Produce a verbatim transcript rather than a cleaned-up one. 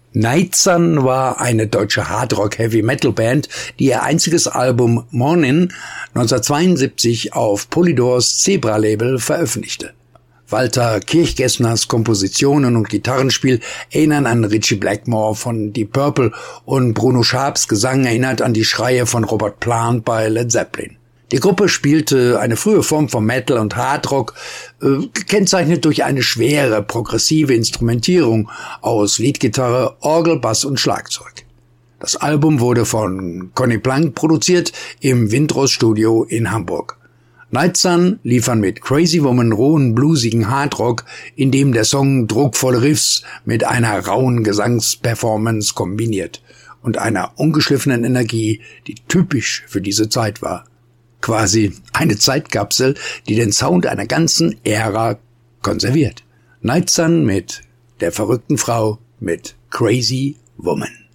Night Sun war eine deutsche Hardrock-Heavy-Metal-Band, die ihr einziges Album Mornin neunzehnhundertzweiundsiebzig auf Polydors Zebra-Label veröffentlichte. Walter Kirchgessners Kompositionen und Gitarrenspiel erinnern an Ritchie Blackmore von Deep Purple und Bruno Sharps Gesang erinnert an die Schreie von Robert Plant bei Led Zeppelin. Die Gruppe spielte eine frühe Form von Metal und Hardrock, äh, gekennzeichnet durch eine schwere, progressive Instrumentierung aus Leadgitarre, Orgel, Bass und Schlagzeug. Das Album wurde von Conny Plank produziert im Windros Studio in Hamburg. Night Sun liefern mit Crazy Woman rohen, bluesigen Hardrock, in dem der Song druckvolle Riffs mit einer rauen Gesangsperformance kombiniert und einer ungeschliffenen Energie, die typisch für diese Zeit war. Quasi eine Zeitkapsel, die den Sound einer ganzen Ära konserviert. Night Sun mit der verrückten Frau mit Crazy Woman.